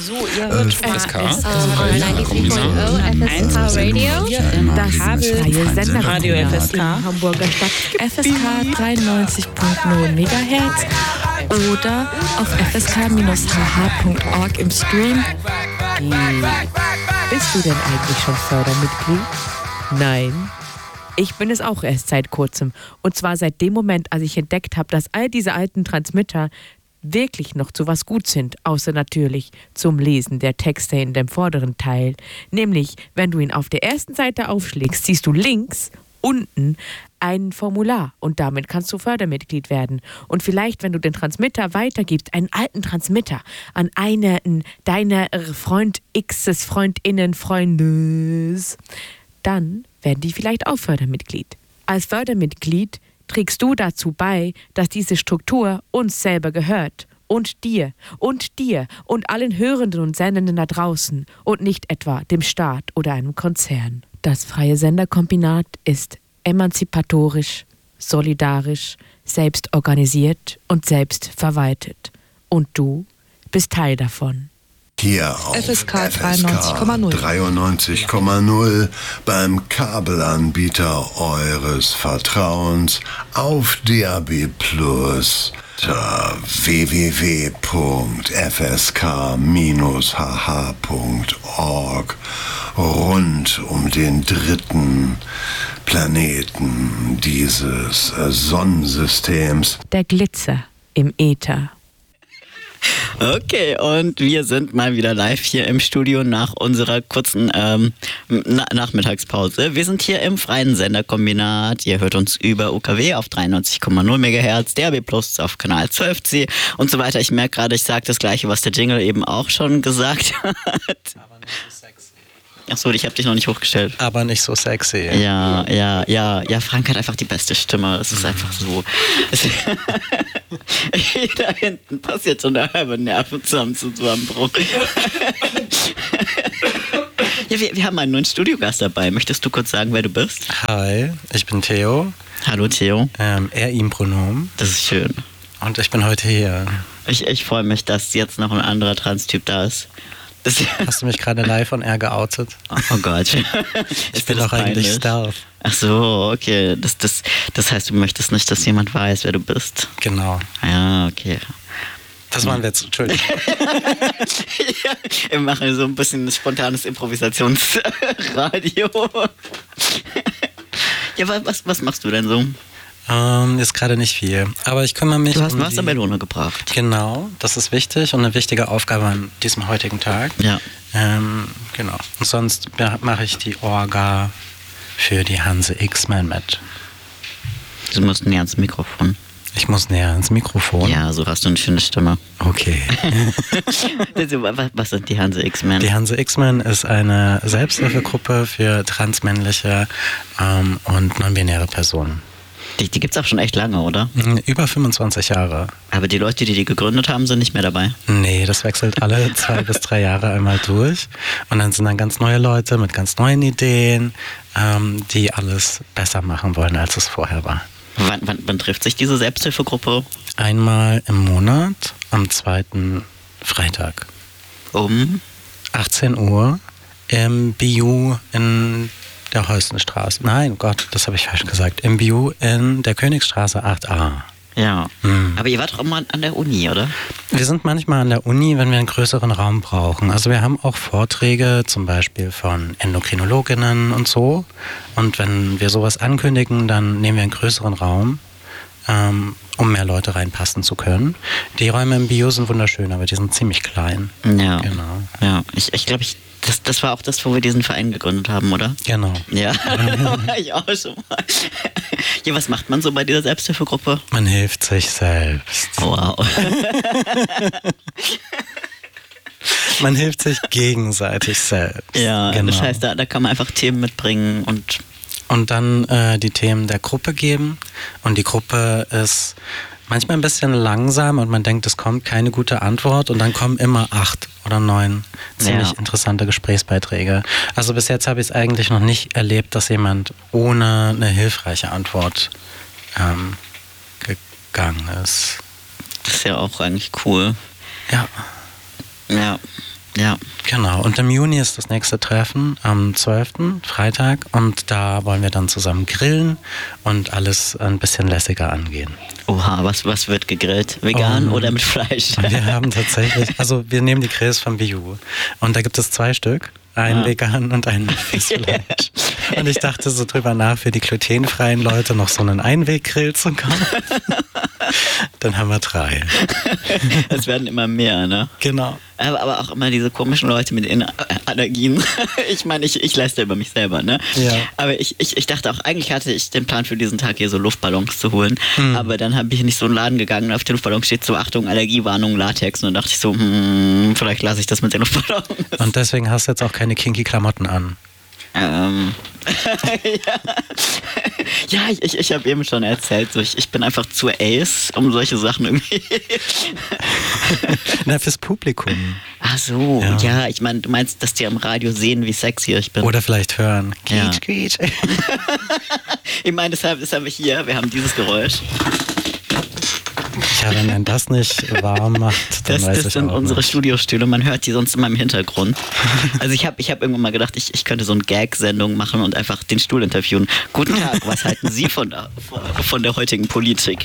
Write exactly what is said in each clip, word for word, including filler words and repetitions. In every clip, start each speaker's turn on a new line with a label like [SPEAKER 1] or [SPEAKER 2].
[SPEAKER 1] So, ihr hört
[SPEAKER 2] F S K,
[SPEAKER 1] F S K
[SPEAKER 3] Radio,
[SPEAKER 1] das freie
[SPEAKER 3] Radio F S K,
[SPEAKER 1] Hamburger Stadt, F S K dreiundneunzig Komma null Megahertz oder auf f s k Bindestrich h h Punkt org im Stream. Bist du denn eigentlich schon Fördermitglied? Nein. Ich bin es auch erst seit kurzem. Und zwar seit dem Moment, als ich entdeckt habe, dass all diese alten Transmitter wirklich noch zu was gut sind, außer natürlich zum Lesen der Texte in dem vorderen Teil. Nämlich, wenn du ihn auf der ersten Seite aufschlägst, siehst du links unten ein Formular und damit kannst du Fördermitglied werden. Und vielleicht, wenn du den Transmitter weitergibst, einen alten Transmitter an einen deiner Freund X's, Freundinnen, Freundes, dann werden die vielleicht auch Fördermitglied. Als Fördermitglied trägst du dazu bei, dass diese Struktur uns selber gehört und dir und dir und allen Hörenden und Sendenden da draußen und nicht etwa dem Staat oder einem Konzern. Das freie Senderkombinat ist emanzipatorisch, solidarisch, selbst organisiert und selbst verwaltet. Und du bist Teil davon.
[SPEAKER 4] Hier auf
[SPEAKER 3] F S K dreiundneunzig Komma null
[SPEAKER 4] dreiundneunzig Komma null beim Kabelanbieter eures Vertrauens auf D A B Plus w w w Punkt f s k Bindestrich h h Punkt org rund um den dritten Planeten dieses Sonnensystems.
[SPEAKER 1] Der Glitzer im Äther.
[SPEAKER 2] Okay, und wir sind mal wieder live hier im Studio nach unserer kurzen ähm, Na- Nachmittagspause. Wir sind hier im freien Senderkombinat. Ihr hört uns über U K W auf dreiundneunzig Komma null Megahertz, D A B Plus auf Kanal zwölf C und so weiter. Ich merke gerade, ich sage das Gleiche, was der Jingle eben auch schon gesagt hat.
[SPEAKER 5] Aber nicht so sexy.
[SPEAKER 2] Achso, ich habe dich noch nicht hochgestellt.
[SPEAKER 5] Aber nicht so sexy.
[SPEAKER 2] Ja, ja, ja, ja, Frank hat einfach die beste Stimme. Es ist einfach so. Da hinten passiert schon der halbe Nervenzusammenbruch. Ja, wir, wir haben einen neuen Studiogast dabei. Möchtest du kurz sagen, wer du bist?
[SPEAKER 5] Hi, ich bin Theo.
[SPEAKER 2] Hallo Theo.
[SPEAKER 5] Ähm, er, ihm Pronomen.
[SPEAKER 2] Das ist schön.
[SPEAKER 5] Und ich bin heute hier.
[SPEAKER 2] Ich, ich freue mich, dass jetzt noch ein anderer Trans-Typ da ist. Das
[SPEAKER 5] Hast du mich gerade live on air geoutet?
[SPEAKER 2] Oh Gott.
[SPEAKER 5] Ich bin doch eigentlich Stealth.
[SPEAKER 2] Ach so, okay. Das, das, das heißt, du möchtest nicht, dass jemand weiß, wer du bist.
[SPEAKER 5] Genau.
[SPEAKER 2] Ja, okay.
[SPEAKER 5] Das waren wir jetzt. Entschuldigung.
[SPEAKER 2] Ja, wir machen so ein bisschen spontanes Improvisationsradio. Ja, was, was machst du denn so?
[SPEAKER 5] Ähm, ist gerade nicht viel. Aber ich kümmere mich
[SPEAKER 2] Du hast
[SPEAKER 5] um
[SPEAKER 2] eine Wassermelone gebracht.
[SPEAKER 5] Genau, das ist wichtig und eine wichtige Aufgabe an diesem heutigen Tag.
[SPEAKER 2] Ja.
[SPEAKER 5] Ähm, genau. Und sonst mache ich die Orga für die Hanse X-Men mit.
[SPEAKER 2] Du musst näher ans Mikrofon.
[SPEAKER 5] Ich muss näher ans Mikrofon.
[SPEAKER 2] Ja, so hast du eine schöne Stimme.
[SPEAKER 5] Okay.
[SPEAKER 2] Was sind die Hanse X-Men?
[SPEAKER 5] Die Hanse X-Men ist eine Selbsthilfegruppe für transmännliche ähm, und non-binäre Personen.
[SPEAKER 2] Die, die gibt es auch schon echt lange, oder?
[SPEAKER 5] Über fünfundzwanzig Jahre.
[SPEAKER 2] Aber die Leute, die die gegründet haben, sind nicht mehr dabei?
[SPEAKER 5] Nee, das wechselt alle zwei bis drei Jahre einmal durch. Und dann sind dann ganz neue Leute mit ganz neuen Ideen, ähm, die alles besser machen wollen, als es vorher war.
[SPEAKER 2] Wann, wann, wann trifft sich diese Selbsthilfegruppe?
[SPEAKER 5] Einmal im Monat, am zweiten Freitag.
[SPEAKER 2] Um?
[SPEAKER 5] achtzehn Uhr im B U in der Holstenstraße. Nein, Gott, das habe ich falsch gesagt. Im B U in der Königsstraße acht a.
[SPEAKER 2] Ja,
[SPEAKER 5] hm.
[SPEAKER 2] Aber ihr wart doch immer an der Uni, oder?
[SPEAKER 5] Wir sind manchmal an der Uni, wenn wir einen größeren Raum brauchen. Also wir haben auch Vorträge, zum Beispiel von Endokrinologinnen und so. Und wenn wir sowas ankündigen, dann nehmen wir einen größeren Raum, ähm, um mehr Leute reinpassen zu können. Die Räume im B U sind wunderschön, aber die sind ziemlich klein.
[SPEAKER 2] Ja.
[SPEAKER 5] Genau.
[SPEAKER 2] Ja, ich, ich glaube, ich, das, das war auch das, wo wir diesen Verein gegründet haben, oder?
[SPEAKER 5] Genau.
[SPEAKER 2] Ja, da war ich auch schon mal. Ja, was macht man so bei dieser Selbsthilfegruppe?
[SPEAKER 5] Man hilft sich selbst.
[SPEAKER 2] Wow.
[SPEAKER 5] Man hilft sich gegenseitig selbst.
[SPEAKER 2] Ja,
[SPEAKER 5] genau.
[SPEAKER 2] Das heißt, da, da kann man einfach Themen mitbringen und...
[SPEAKER 5] Und dann äh, die Themen der Gruppe geben. Und die Gruppe ist manchmal ein bisschen langsam und man denkt, es kommt keine gute Antwort. Und dann kommen immer acht oder neun ziemlich
[SPEAKER 2] Ja.
[SPEAKER 5] interessante Gesprächsbeiträge. Also bis jetzt habe ich es eigentlich noch nicht erlebt, dass jemand ohne eine hilfreiche Antwort ähm, gegangen ist.
[SPEAKER 2] Das ist ja auch eigentlich cool.
[SPEAKER 5] Ja.
[SPEAKER 2] Ja. Ja.
[SPEAKER 5] Genau, und im Juni ist das nächste Treffen am zwölften Freitag und da wollen wir dann zusammen grillen und alles ein bisschen lässiger angehen.
[SPEAKER 2] Oha, was, was wird gegrillt? Vegan um, oder mit Fleisch?
[SPEAKER 5] Wir haben tatsächlich, also wir nehmen die Grills von Biu und da gibt es zwei Stück. Einen ah. vegan und einen fürs Fleisch. Und ich dachte so drüber nach, für die glutenfreien Leute noch so einen Einweggrill zu kaufen. Dann haben wir drei.
[SPEAKER 2] Es werden immer mehr, ne?
[SPEAKER 5] Genau.
[SPEAKER 2] Aber, aber auch immer diese komischen Leute mit den Allergien. Ich meine, ich, ich leiste über mich selber, ne?
[SPEAKER 5] Ja.
[SPEAKER 2] Aber ich, ich, ich dachte auch, eigentlich hatte ich den Plan für diesen Tag hier so Luftballons zu holen. Mhm. Aber dann habe ich nicht so einen Laden gegangen und auf den Luftballons steht so, Achtung, Allergiewarnung, Latex. Und dann dachte ich so, hm, vielleicht lasse ich das mit den Luftballons.
[SPEAKER 5] Und deswegen hast du jetzt auch keine kinky Klamotten an.
[SPEAKER 2] Ähm. ja, ja ich, ich, ich habe eben schon erzählt, so ich, ich bin einfach zu ace, um solche Sachen irgendwie.
[SPEAKER 5] Na, fürs Publikum.
[SPEAKER 2] Ach so, ja, ja ich meine, du meinst, dass die am Radio sehen, wie sexy ich bin.
[SPEAKER 5] Oder vielleicht hören.
[SPEAKER 2] Ja.
[SPEAKER 5] Quietsch, quietsch.
[SPEAKER 2] Ich meine, deshalb, deshalb hier, wir haben dieses Geräusch.
[SPEAKER 5] Ja, wenn man das nicht warm macht, dann
[SPEAKER 2] das,
[SPEAKER 5] weiß
[SPEAKER 2] das
[SPEAKER 5] ich
[SPEAKER 2] sind
[SPEAKER 5] auch
[SPEAKER 2] unsere
[SPEAKER 5] nicht.
[SPEAKER 2] Studiostühle, man hört die sonst immer im Hintergrund. Also ich habe ich hab irgendwann mal gedacht, ich, ich könnte so eine Gag-Sendung machen und einfach den Stuhl interviewen. Guten Tag, was halten Sie von der, von der heutigen Politik?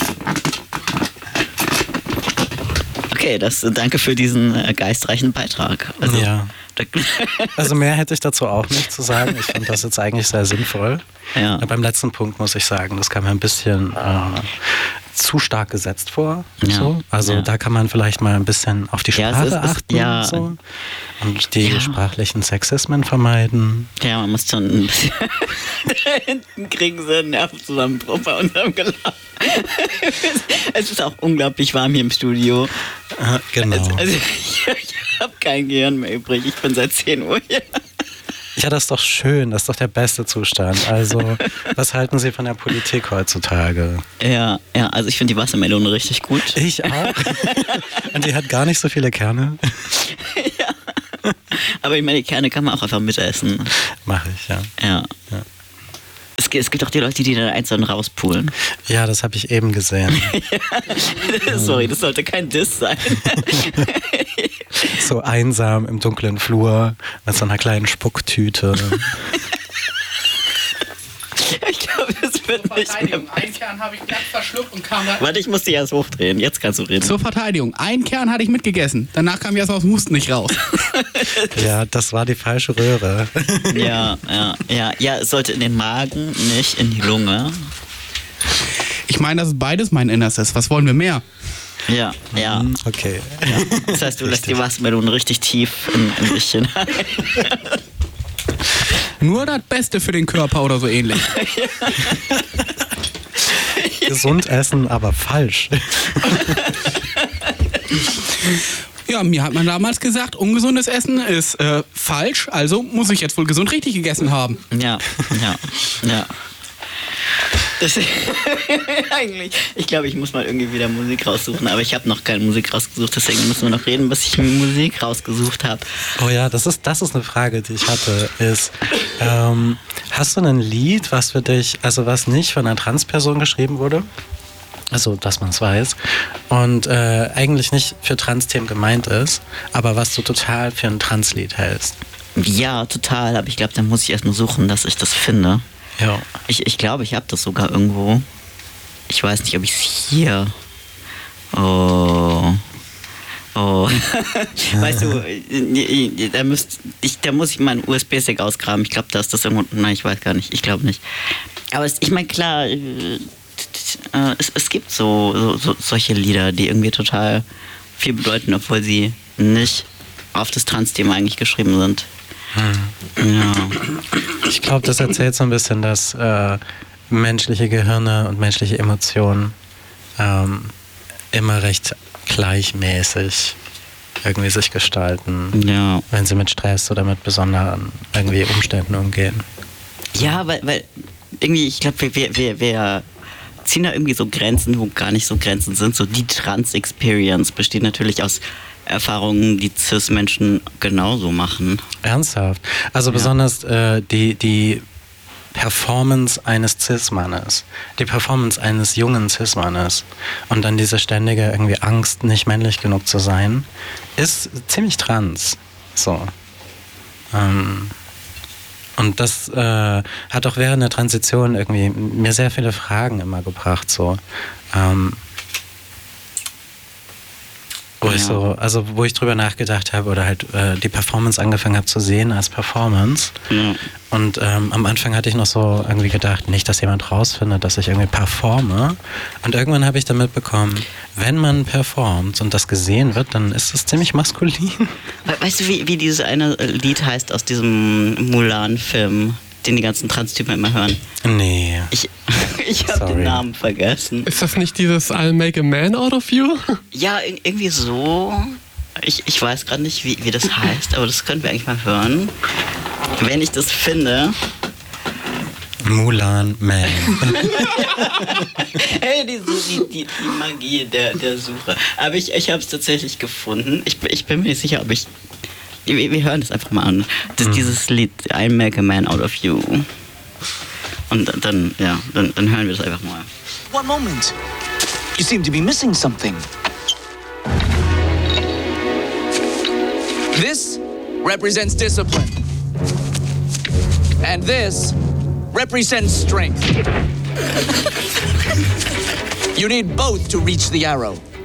[SPEAKER 2] Okay, das, danke für diesen äh, geistreichen Beitrag. Also,
[SPEAKER 5] ja. Also mehr hätte ich dazu auch nicht zu sagen. Ich fand das jetzt eigentlich sehr sinnvoll.
[SPEAKER 2] Ja.
[SPEAKER 5] Beim letzten Punkt muss ich sagen, das kam mir ein bisschen äh, zu stark gesetzt vor.
[SPEAKER 2] Ja.
[SPEAKER 5] So. Also ja. Da kann man vielleicht mal ein bisschen auf die Sprache
[SPEAKER 2] ja, es ist,
[SPEAKER 5] achten
[SPEAKER 2] es, ja.
[SPEAKER 5] und, so. Und die
[SPEAKER 2] ja.
[SPEAKER 5] sprachlichen Sexismen vermeiden.
[SPEAKER 2] Ja, man muss schon ein bisschen hinten kriegen sie einen Nervenzusammenbruch bei unserem Gelaber. Es ist auch unglaublich warm hier im Studio.
[SPEAKER 5] Äh, genau.
[SPEAKER 2] Also, also ich, ich habe kein Gehirn mehr übrig. Ich bin seit zehn Uhr hier.
[SPEAKER 5] Ja, das ist doch schön. Das ist doch der beste Zustand. Also, was halten Sie von der Politik heutzutage?
[SPEAKER 2] Ja, ja, also ich finde die Wassermelone richtig gut.
[SPEAKER 5] Ich auch. Und die hat gar nicht so viele Kerne.
[SPEAKER 2] Ja. Aber ich meine, die Kerne kann man auch einfach mitessen.
[SPEAKER 5] Mache ich, ja.
[SPEAKER 2] Ja.
[SPEAKER 5] ja.
[SPEAKER 2] Es, es gibt auch die Leute, die dann einzeln rauspulen.
[SPEAKER 5] Ja, das habe ich eben gesehen.
[SPEAKER 2] Ja. Sorry, das sollte kein Diss sein.
[SPEAKER 5] So einsam im dunklen Flur mit so einer kleinen Spucktüte.
[SPEAKER 2] Ich glaube, das wird nicht mehr.
[SPEAKER 6] Einen Kern habe ich glatt verschluckt und kam da.
[SPEAKER 2] Warte, ich muss dich erst hochdrehen. Jetzt kannst du reden.
[SPEAKER 6] Zur Verteidigung. Einen Kern hatte ich mitgegessen. Danach kam ich erst aus dem Husten nicht raus.
[SPEAKER 5] Ja, das war die falsche Röhre.
[SPEAKER 2] Ja, ja, ja. Ja, es sollte in den Magen, nicht in die Lunge.
[SPEAKER 6] Ich meine, das ist beides mein Innerstes. Was wollen wir mehr?
[SPEAKER 2] Ja, ja.
[SPEAKER 5] Okay.
[SPEAKER 2] Ja. Das heißt, du lässt die Wassermelone richtig tief in, in dich hinein.
[SPEAKER 6] Nur das Beste für den Körper oder so ähnlich.
[SPEAKER 5] Gesund essen, aber falsch.
[SPEAKER 6] Ja, mir hat man damals gesagt, ungesundes Essen ist äh, falsch, also muss ich jetzt wohl gesund richtig gegessen haben.
[SPEAKER 2] Ja, ja, ja. Das, eigentlich, ich glaube, ich muss mal irgendwie wieder Musik raussuchen, aber ich habe noch keine Musik rausgesucht, deswegen müssen wir noch reden, was ich mit Musik rausgesucht habe.
[SPEAKER 5] Oh ja, das ist, das ist eine Frage, die ich hatte, ist, ähm, hast du ein Lied, was für dich, also was nicht von einer Transperson geschrieben wurde? Also, dass man es weiß. Und äh, eigentlich nicht für Trans-Themen gemeint ist, aber was du total für ein Trans-Lied hältst.
[SPEAKER 2] Ja, total, aber ich glaube, da muss ich erst mal suchen, dass ich das finde.
[SPEAKER 5] Ja.
[SPEAKER 2] Ich, ich glaube, ich habe das sogar irgendwo. Ich weiß nicht, ob ich es hier... Oh... Oh. Weißt du, da, müsst, ich, da muss ich meinen U S B-Stick ausgraben. Ich glaube, da ist das irgendwo... Nein, ich weiß gar nicht. Ich glaube nicht. Aber es, ich meine, klar... Es, es gibt so, so, so solche Lieder, die irgendwie total viel bedeuten, obwohl sie nicht auf das Trans-Thema eigentlich geschrieben sind. Hm. Ja.
[SPEAKER 5] Ich glaube, das erzählt so ein bisschen, dass äh, menschliche Gehirne und menschliche Emotionen ähm, immer recht gleichmäßig irgendwie sich gestalten,
[SPEAKER 2] Ja.
[SPEAKER 5] wenn sie mit Stress oder mit besonderen irgendwie Umständen umgehen.
[SPEAKER 2] Ja, weil, weil irgendwie, ich glaube, wir, wir, wir ziehen da irgendwie so Grenzen, wo gar nicht so Grenzen sind. So die Trans-Experience besteht natürlich aus Erfahrungen, die Cis-Menschen genauso machen.
[SPEAKER 5] Ernsthaft? Also
[SPEAKER 2] Ja.
[SPEAKER 5] besonders äh, die, die Performance eines Cis-Mannes, die Performance eines jungen Cis-Mannes und dann diese ständige irgendwie Angst, nicht männlich genug zu sein, ist ziemlich trans. So. Ähm, und das äh, hat auch während der Transition irgendwie mir sehr viele Fragen immer gebracht, so. Ähm, Wo ja. ich so, also wo ich drüber nachgedacht habe oder halt äh, die Performance angefangen habe zu sehen als Performance. Ja. Und ähm, am Anfang hatte ich noch so irgendwie gedacht, nicht, dass jemand rausfindet, dass ich irgendwie performe. Und irgendwann habe ich dann mitbekommen, wenn man performt und das gesehen wird, dann ist das ziemlich maskulin.
[SPEAKER 2] Weißt du, wie, wie dieses eine Lied heißt aus diesem Mulan-Film, den die ganzen Trans-Typen immer hören?
[SPEAKER 5] Nee.
[SPEAKER 2] Ich, ich habe den Namen vergessen.
[SPEAKER 7] Ist das nicht dieses I'll make a man out of you?
[SPEAKER 2] Ja, irgendwie so. Ich, ich weiß gerade nicht, wie, wie das heißt, aber das können wir eigentlich mal hören. Wenn ich das finde.
[SPEAKER 5] Mulan Man.
[SPEAKER 2] Hey, die, die, die, die Magie der, der Suche. Aber ich, ich habe es tatsächlich gefunden. Ich, ich bin mir nicht sicher, ob ich... Wir, wir hören das einfach mal an. Das, mhm. Dieses Lied, I make a man out of you. Und dann, ja, dann, dann hören wir das einfach mal.
[SPEAKER 8] One moment. You seem to be missing something. This represents discipline. And this represents strength. You need both to reach the arrow.